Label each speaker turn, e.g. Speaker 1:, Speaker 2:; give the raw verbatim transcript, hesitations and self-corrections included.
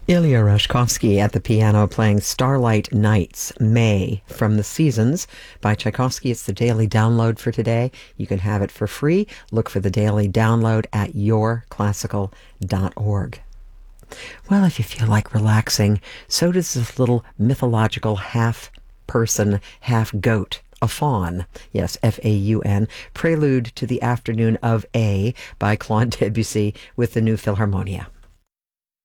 Speaker 1: Ilya Rashkovsky at the piano playing Starlight Nights, May, from The Seasons by Tchaikovsky. It's the daily download for today. You can have it for free. Look for the daily download at your classical dot org. Well, if you feel like relaxing, so does this little mythological half-person, half-goat, a faun. Yes, F A U N. Prelude to the Afternoon of A by Claude Debussy with the New Philharmonia.